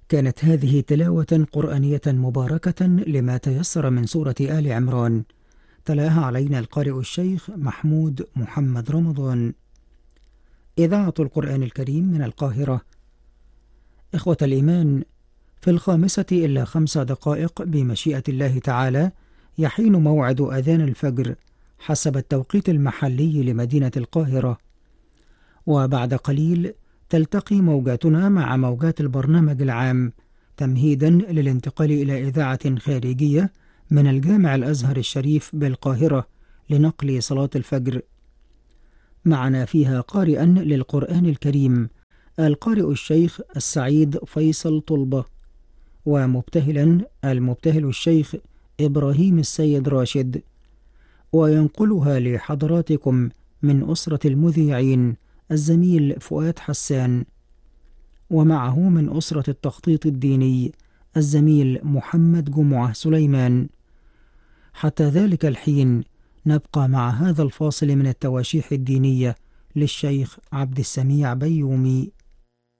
كانت هذه تلاوة قرآنية مباركة لما تيسر من سورة آل عمران، تلاها علينا القارئ الشيخ محمود محمد رمضان. إذاعة القرآن الكريم من القاهرة. إخوة الإيمان، في 5:05 بمشيئة الله تعالى يحين موعد أذان الفجر حسب التوقيت المحلي لمدينة القاهرة، وبعد قليل تلتقي موجاتنا مع موجات البرنامج العام تمهيدا للانتقال إلى إذاعة خارجية من الجامع الأزهر الشريف بالقاهرة لنقل صلاة الفجر. معنا فيها قارئا للقرآن الكريم القارئ الشيخ السعيد فيصل طلبة، ومبتهلا المبتهل الشيخ إبراهيم السيد راشد، وينقلها لحضراتكم من أسرة المذيعين الزميل فؤاد حسان، ومعه من أسرة التخطيط الديني الزميل محمد جمعة سليمان. حتى ذلك الحين نبقى مع هذا الفاصل من التواشيح الدينية للشيخ عبد السميع بيومي.